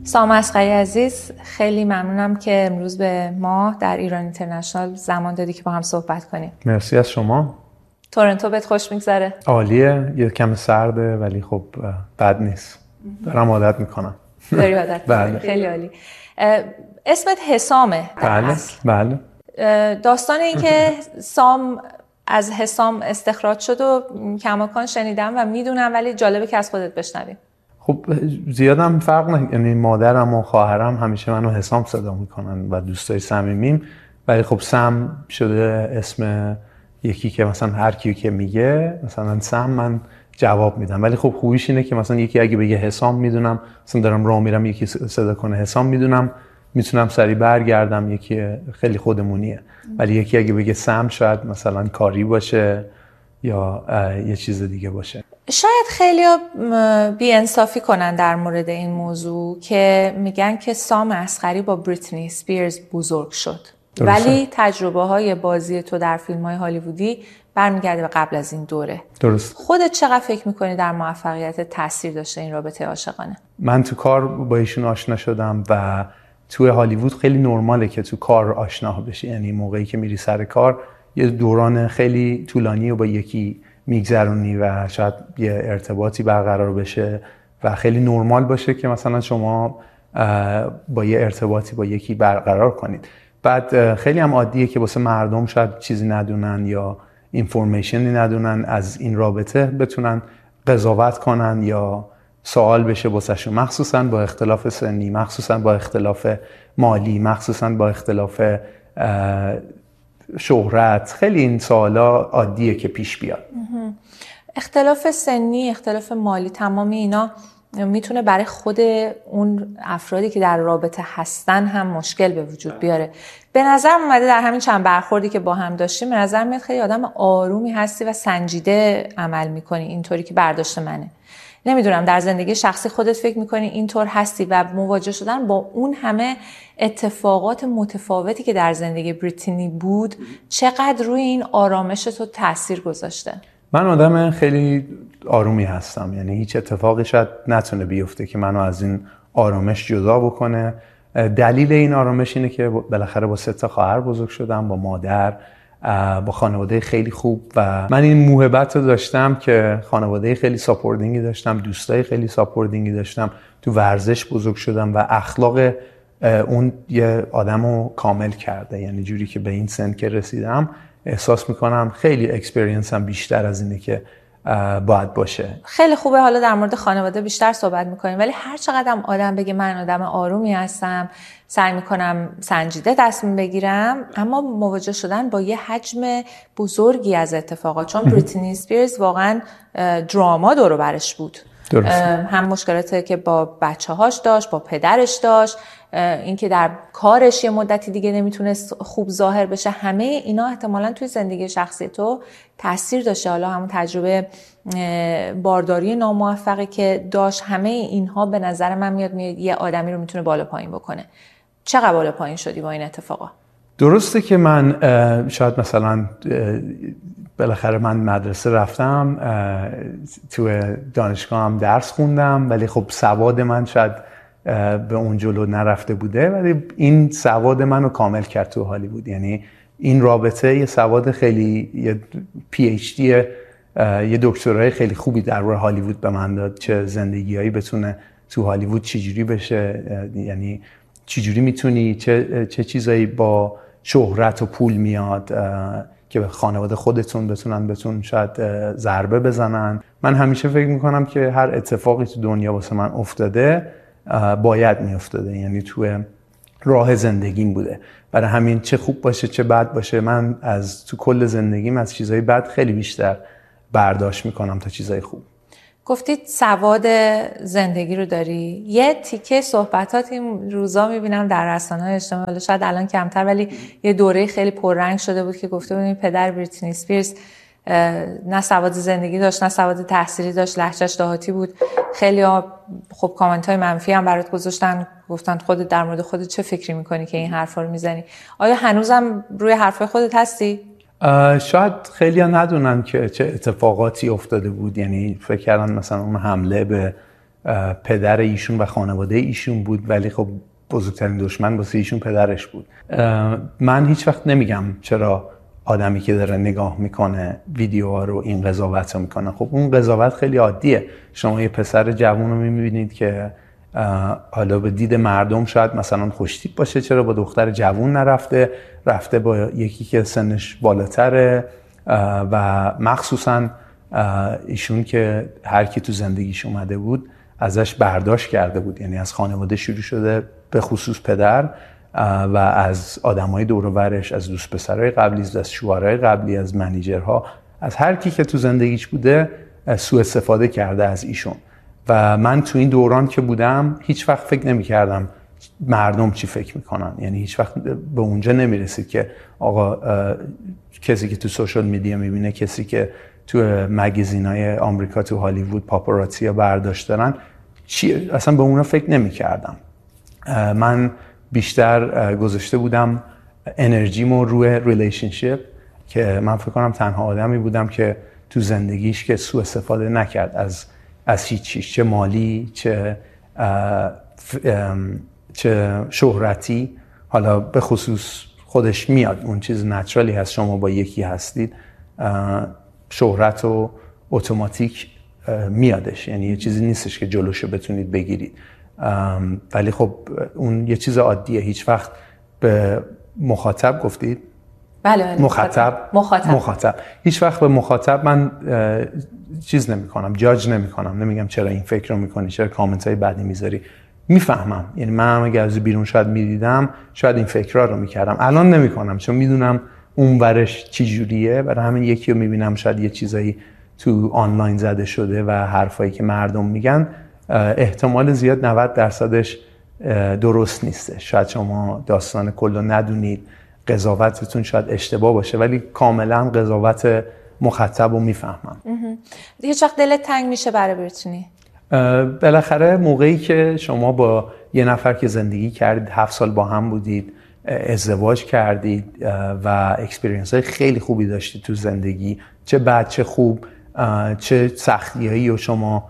سام اصغری عزیز، خیلی ممنونم که امروز به ما در ایران اینترنشنال زمان دادی که با هم صحبت کنیم. مرسی از شما. تورنتو بهت خوش میگذره؟ عالیه، یه کم سرده ولی خب بد نیست. دارم عادت میکنم. داری عادت میکنی؟ خیلی عالی. اسمت حسامه در اصل. بله. داستان این که سام از حسام استخراج شد و کماکان شنیدم و میدونم، ولی جالبه که از خودت بشنویم. خب زیادم فرق نه، یعنی مادرم و خواهرم همیشه منو حسام صدا میکنن و دوستای صمیمیم، ولی خب سم شده اسم یکی که مثلا هر کی که میگه مثلا سم من جواب میدم. ولی خب خوبیش اینه که مثلا یکی اگه بگه حسام میدونم، مثلا دارم راه میرم یکی صدا کنه حسام میدونم، میتونم سریع برگردم، یکی خیلی خودمونیه. ولی یکی اگه بگه سم شاید مثلا کاری باشه یا یه چیز دیگه باشه. شاید خیلیا بی‌انصافی کنن در مورد این موضوع که میگن که سام اصغری با بریتنی اسپیرز بزرگ شد. درسته. ولی تجربه های بازی تو در فیلم های هالیوودی برمیگرده به قبل از این دوره. درست. خودت چقدر فکر میکنی در موفقیت تاثیر داشته این رابطه عاشقانه؟ من تو کار با ایشون آشنا شدم و تو هالیوود خیلی نرماله که تو کار آشنا بشی. یعنی موقعی که میری سر کار یه دوران خیلی طولانی و با یکی میگذرونی و شاید یه ارتباطی برقرار بشه و خیلی نرمال باشه که مثلا شما با یه ارتباطی با یکی برقرار کنید. بعد خیلی هم عادیه که واسه مردم شاید چیزی ندونن یا اینفورمیشنی ندونن از این رابطه بتونن قضاوت کنن یا سوال بشه واسهشون، مخصوصا با اختلاف سنی، مخصوصا با اختلاف مالی، مخصوصا با اختلاف شهرت. خیلی این سوالا عادیه که پیش بیاد. اختلاف سنی، اختلاف مالی، تمامی اینا میتونه برای خود اون افرادی که در رابطه هستن هم مشکل به وجود بیاره. به نظر اومده در همین چند برخوردی که با هم داشتیم، به نظر میاد خیلی آدم آرومی هستی و سنجیده عمل میکنی، اینطوری که برداشت منه. نمیدونم در زندگی شخصی خودت فکر میکنی اینطور هستی و مواجه شدن با اون همه اتفاقات متفاوتی که در زندگی بریتنی بود چقدر روی این آرامش تو تأثیر گذاشته؟ من آدم خیلی آرومی هستم، یعنی هیچ اتفاقی شاید نتونه بیفته که منو از این آرامش جدا بکنه. دلیل این آرامش اینه که بالاخره با 3 خواهر بزرگ شدم، با مادر، با خانواده خیلی خوب و من این موهبت رو داشتم که خانواده خیلی ساپورتینگی داشتم، دوستای خیلی ساپورتینگی داشتم، تو ورزش بزرگ شدم و اخلاق اون یه آدمو کامل کرده. یعنی جوری که به این سن که رسیدم احساس میکنم خیلی اکسپریانسم بیشتر از اینه که باید باشه. خیلی خوبه حالا در مورد خانواده بیشتر صحبت میکنیم، ولی هر چقدر آدم بگه من آدم آرومی هستم، سعی میکنم سنجیده تصمیم بگیرم، اما مواجه شدن با یه حجم بزرگی از اتفاقات، چون بریتنی اسپیرز واقعا دراما دور و برش بود. هم مشکلاتی که با بچه‌هاش داشت، با پدرش داشت، اینکه در کارش یه مدتی دیگه نمیتونست خوب ظاهر بشه، همه اینا احتمالاً توی زندگی شخصی تو تاثیر داشته. حالا همون تجربه بارداری ناموفقی که داشت، همه اینها به نظر من میاد یه آدمی رو میتونه بالا پایین بکنه. چقدر بالا پایین شدی با این اتفاقا؟ درسته که من شاید مثلا بالاخره من مدرسه رفتم، تو دانشگاه هم درس خوندم، ولی خب سواد من شاید به اون جلو نرفته بوده، ولی این سواد منو کامل کرد تو هالیوود. یعنی این رابطه یه سواد خیلی، یه PhD، یه دکترای خیلی خوبی در مورد هالیوود به من داد، چه زندگیایی بتونه تو هالیوود چجوری بشه، یعنی چجوری میتونی چه چیزایی با شهرت و پول میاد که به خانواده خودتون بتونن شاید ضربه بزنن. من همیشه فکر میکنم که هر اتفاقی تو دنیا واسه من افتاده باید میافتاده، یعنی تو راه زندگیم بوده. برای همین چه خوب باشه چه بد باشه، من تو کل زندگیم از چیزای بد خیلی بیشتر برداشت میکنم تا چیزای خوب. گفتید سواد زندگی رو داری. یه تیکه صحبتات این روزا میبینم در رسانه‌های اجتماعی، شاید الان کمتر، ولی یه دوره خیلی پررنگ شده بود که گفته بودین پدر بریتنی اسپیرز نه سواد زندگی داشت نه سواد تحصیلی داشت، لهجه‌اش دهاتی بود. خیلی‌ها خب کامنت‌های منفی هم برات گذاشتن، گفتن خودت در مورد خودت چه فکری می‌کنی که این حرفا رو میزنی؟ آیا هنوزم روی حرفای خودت هستی؟ شاید خیلی ها ندونن که چه اتفاقاتی افتاده بود. یعنی فکر کردن مثلا اون حمله به پدر ایشون و خانواده ایشون بود، ولی خب بزرگترین دشمن واسه ایشون پدرش بود. من هیچ وقت نمیگم چرا آدمی که داره نگاه میکنه ویدیوها رو این قضاوت رو میکنه. خب اون قضاوت خیلی عادیه. شما یه پسر جوون رو میبینید که حالا به دید مردم شاید مثلا خوشتیپ باشه، چرا با دختر جوون رفته با یکی که سنش بالاتره، و مخصوصا ایشون که هر کی تو زندگیش اومده بود ازش برداشت کرده بود، یعنی از خانواده شروع شده، به خصوص پدر، و از آدمای دور و برش، از دوست پسرای قبلی، از شوهرای قبلی، از منیجرها، از هر کی که تو زندگیش بوده سوء استفاده کرده از ایشون. و من تو این دوران که بودم هیچ وقت فکر نمی‌کردم مردم چی فکر میکنن، یعنی هیچ وقت به اونجا نمیرسید که آقا کسی که تو سوشال میدیا میبینه، کسی که تو مگزینای آمریکا، تو هالیوود پاپاراتزیا برداشت دارن، چی، اصلا به اونا فکر نمی‌کردم. من بیشتر گذاشته بودم انرژیمو روی ریلیشنشیپ، که من فکر کنم تنها آدمی بودم که تو زندگیش که سوء استفاده نکرد از هیچ چیز، چه مالی، چه شهرتی. حالا به خصوص خودش میاد، اون چیز نچرالی هست، شما با یکی هستید شهرت و اتوماتیک میادش، یعنی یه چیزی نیستش که جلوشو بتونید بگیرید. ولی خب اون یه چیز عادیه. هیچ وقت به مخاطب گفتید؟ بله. مخاطب. هیچ وقت به مخاطب من چیز نمی کنم، جاج نمی کنم، نمیگم چرا این فکر رو میکنی، چرا کامنت های بدی میذاری. میفهمم، یعنی من اگه از بیرون شاید میدیدم شاید این فکرها رو میکردم، الان نمی کنم چون میدونم اون ورش چی جوریه. برای همین یکی رو میبینم شاید یه چیزایی تو آنلاین زده شده و حرفایی که مردم میگن احتمال زیاد 90%ش درست نیسته. شاید شما داستان کلو ندونید، قضاوتتون شاید اشتباه باشه، ولی کاملا قضاوت مخاطب رو میفهمم. هیچ وقت دلت تنگ میشه برای بریتنی؟ بالاخره موقعی که شما با یه نفر که زندگی کردید، 7 سال با هم بودید، ازدواج کردید و اکسپریانس های خیلی خوبی داشتید تو زندگی، چه بد چه خوب، چه سختیایی رو شما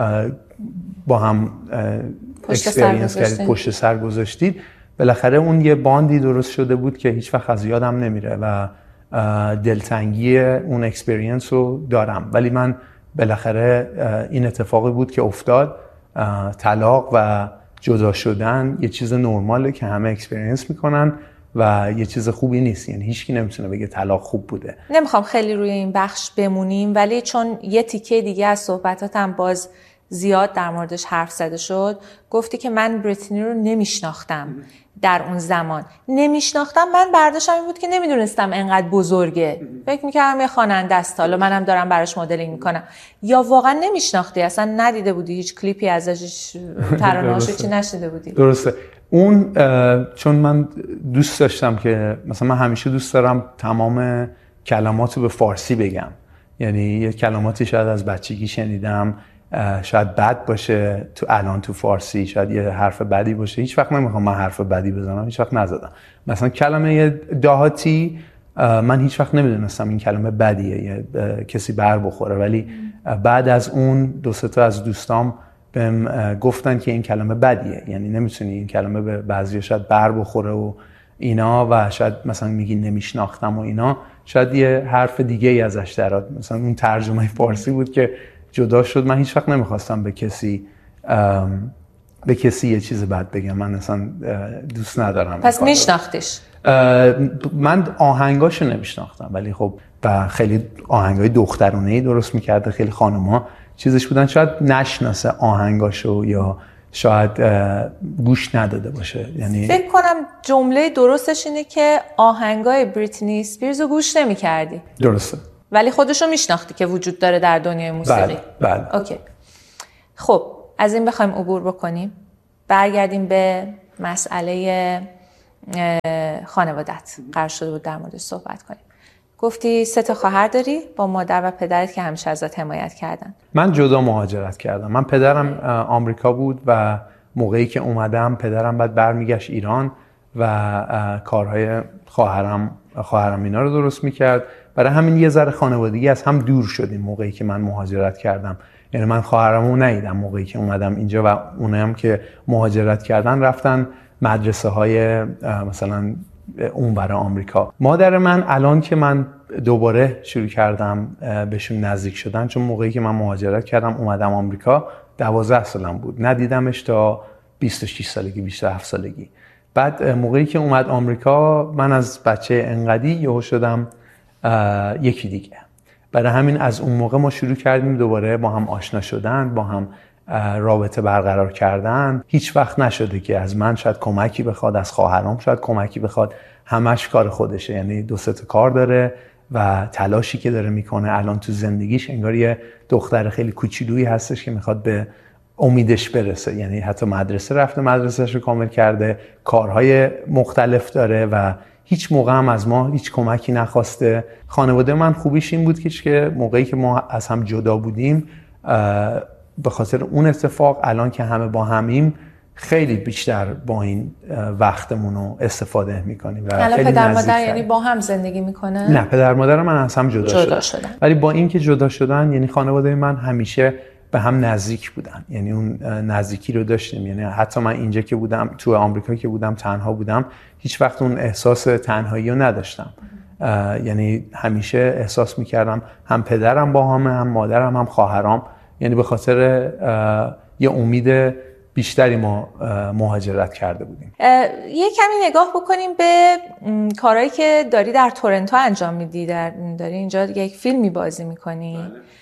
با هم اکسپریانس کردید، پشت سر گذاشتید، بالاخره اون یه باندی درست شده بود که هیچ وقت از یادم نمیره و دلتنگی اون اکسپریانس رو دارم. ولی من بالاخره این اتفاقی بود که افتاد. طلاق و جدا شدن یه چیز نرماله که همه اکسپریانس میکنن و یه چیز خوبی نیست، یعنی هیچکی نمیتونه بگه طلاق خوب بوده. نمیخوام خیلی روی این بخش بمونیم، ولی چون یه تیکه دیگه از صحبتاتم باز زیاد در موردش حرف زده شد، گفتی که من بریتنی رو نمیشناختم. در اون زمان نمیشناختم، من برداشتم این بود که نمیدونستم انقدر بزرگه، فکر میکردم یه خواننده است، حالا منم دارم براش مدلینگ میکنم. یا واقعا نمیشناختی، اصلا ندیده بودی، هیچ کلیپی ازش، ترانه‌هاش چی نشیده بودی؟ درسته. اون چون من دوست داشتم که مثلا من همیشه دوست دارم تمام کلماتو به فارسی بگم، یعنی یه کلماتی شاید از بچگی شنیدم، شاید بد باشه الان تو فارسی، شاید یه حرف بدی باشه، هیچ وقت نمیخوام من حرف بدی بزنم، هیچ وقت نزدم. مثلا کلمه دهاتی من هیچ وقت نمیدونستم این کلمه بدیه، یه کسی بر بخوره، ولی بعد از اون 2-3 تا از دوستام بهم گفتن که این کلمه بدیه، یعنی نمیتونی این کلمه به بعضیا شاید بر بخوره و اینا، و شاید مثلا میگی نمیشناختم و اینا، شاید یه حرف دیگه ای ازش درآد. مثلا اون ترجمه فارسی بود که جدا شد. من هیچ وقت نمیخواستم به کسی یه چیز بد بگم، من اصلا دوست ندارم. پس میشناختیش؟ من آهنگاشو نمیشناختم، ولی خب خیلی آهنگای دخترونه‌ای درست میکرده، خیلی خانم‌ها چیزش بودن، شاید نشناسه آهنگاشو یا شاید گوش نداده باشه. یعنی فکر کنم جمله درستش اینه که آهنگای بریتنی اسپیرز رو گوش نمی‌کردی. درسته. ولی خودشو میشناختی که وجود داره در دنیای موسیقی. بله. اوکی. خب از این بخوایم عبور بکنیم، برگردیم به مسئله خانوادت. قرار شده بود در موردش صحبت کنیم. گفتی 3 تا خواهر داری با مادر و پدرت که همیشه ازت حمایت کردن. من جدا مهاجرت کردم. من پدرم آمریکا بود و موقعی که اومدم پدرم بعد برمیگشت ایران و کارهای خواهرم اینا رو درست میکرد. برای همین یه ذره خانوادگی از هم دور شدیم موقعی که من مهاجرت کردم. یعنی من خواهرامو ندیدم موقعی که اومدم اینجا و اونم که مهاجرت کردن رفتن مدرسه های مثلا اونور آمریکا. مادر من الان که من دوباره شروع کردم بهشون نزدیک شدن، چون موقعی که من مهاجرت کردم اومدم آمریکا 12 سالم بود، ندیدمش تا 26 سالگی 27 سالگی. بعد موقعی که اومد آمریکا من از بچه انقدی یهو شدم یکی دیگه. برای همین از اون موقع ما شروع کردیم دوباره با هم آشنا شدن، با هم رابطه برقرار کردن. هیچ وقت نشده که از من شاید کمکی بخواد، از خواهرام شاید کمکی بخواد، همش کار خودشه. یعنی 2-3 تا کار داره و تلاشی که داره میکنه الان تو زندگیش انگار یه دختر خیلی کوچولویی هستش که میخواد به امیدش برسه. یعنی حتی مدرسه رفته، مدرسه‌اش رو کامل کرده، کارهای مختلف داره و هیچ موقع هم از ما هیچ کمکی نخواسته. خانواده من خوبیش این بود که موقعی که ما از هم جدا بودیم به خاطر اون اتفاق الان که همه با همیم خیلی بیشتر با این وقتمون رو استفاده میکنیم. الان پدر مادر یعنی با هم زندگی میکنن؟ نه، پدر مادر من از هم جدا شدن. ولی با این که جدا شدن یعنی خانواده من همیشه به هم نزدیک بودن، یعنی اون نزدیکی رو داشتیم. یعنی حتی من اینجا که بودم تو آمریکا که بودم تنها بودم، هیچ وقت اون احساس تنهایی رو نداشتم. یعنی همیشه احساس میکردم هم پدرم با همه، هم مادرم، هم خواهرام. یعنی به خاطر یه امید بیشتری ما مهاجرت کرده بودیم. یه کمی نگاه بکنیم به کارهایی که داری در تورنتو انجام میدی. داری اینجا یک فیلمی بازی میکنی.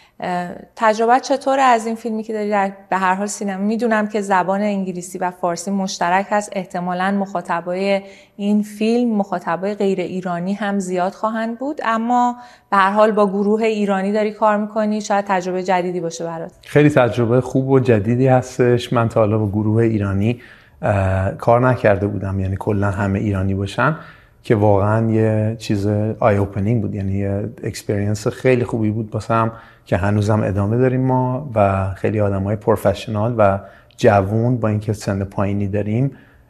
تجربه چطوره از این فیلمی که داری به هر حال سینما؟ میدونم که زبان انگلیسی و فارسی مشترک هست، احتمالاً مخاطبای این فیلم مخاطبای غیر ایرانی هم زیاد خواهند بود، اما به هر حال با گروه ایرانی داری کار میکنی، شاید تجربه جدیدی باشه برات. خیلی تجربه خوب و جدیدی هستش. من تا حالا با گروه ایرانی کار نکرده بودم، یعنی کلا همه ایرانی باشن، که واقعا یه چیز آی اوپنینگ بود. یعنی یه اکسپریانس خیلی خوبی بود واسم که هنوزم ادامه داریم ما و خیلی آدمای پروفشنال و جوون با اینکه سن پایینی داریم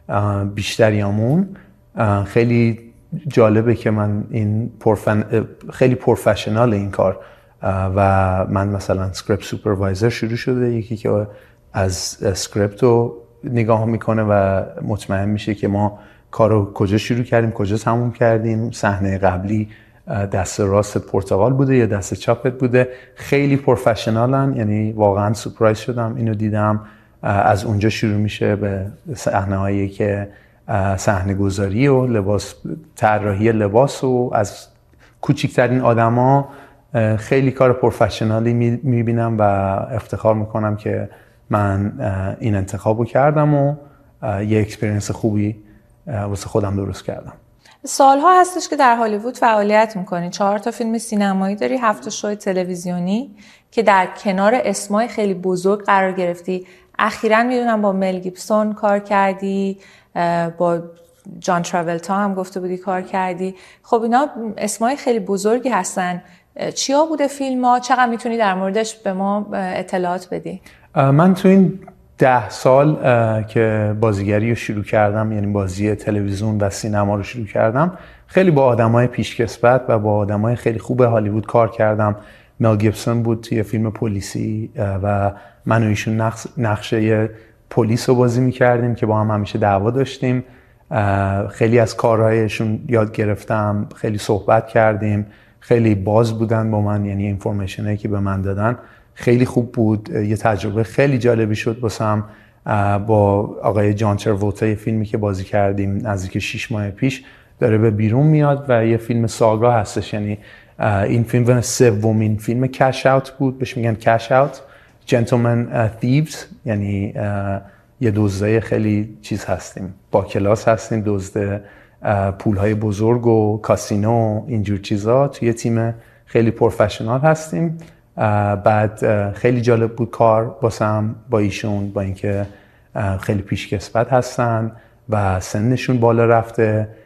بیشتریامون. خیلی جالبه که من این خیلی پروفشنال این کار و من مثلا سکریپت سوپروایزر شروع شده، یکی که از سکریپت رو نگاه میکنه و مطمئن میشه که ما کارو کجا شروع کردیم کجا تموم کردیم، صحنه قبلی دست راست پرتغال بوده یا دست چپت بوده. خیلی پروفشنالن، یعنی واقعا سورپرایز شدم اینو دیدم. از اونجا شروع میشه به صحنه‌هایی که صحنه گذاری و لباس طراحی لباس و از کوچکترین آدما خیلی کار پروفشنالی میبینم و افتخار میکنم که من این انتخابو کردم و یه اکسپریانس خوبی واسه خودم درست کردم. سالها هستش که در هالیوود فعالیت میکنی. 4 تا فیلم سینمایی داری، 7 تا شو تلویزیونی که در کنار اسمای خیلی بزرگ قرار گرفتی. اخیراً میدونم با مل گیبسون کار کردی، با جان تراولتا هم گفته بودی کار کردی. خب اینا اسمای خیلی بزرگی هستن. چیا بوده فیلم ها؟ چقدر میتونی در موردش به ما اطلاعات بدی؟ من تو این 10 سال که بازیگری رو شروع کردم، یعنی بازی تلویزیون و سینما رو شروع کردم، خیلی با آدمای پیشکسوت و با آدمای خیلی خوب هالیوود کار کردم. مل گیبسون بود توی فیلم پلیسی و من و ایشون نقشه یه پلیس رو بازی می‌کردیم که با هم همیشه دعوا داشتیم. خیلی از کارهایشون یاد گرفتم، خیلی صحبت کردیم، خیلی باز بودن با من، یعنی اینفورمیشنایی که به من دادن خیلی خوب بود. یه تجربه خیلی جالبی شد واسم. با آقای جان تراولتا یه فیلمی که بازی کردیم نزدیک 6 ماه پیش داره به بیرون میاد و یه فیلم ساگا هستش. یعنی این فیلم سومین فیلم کش اوت بود، بهش میگن کش اوت، جنتلمن thieves، یعنی یه دزدای خیلی چیز هستیم، با کلاس هستیم، دزد پولهای بزرگ و کاسینو و اینجور چیزا، توی تیم خیلی پروفشنال هستیم. بعد خیلی جالب بود کار واسم با ایشون، با اینکه خیلی پیشکسوت هستن و سنشون بالا رفته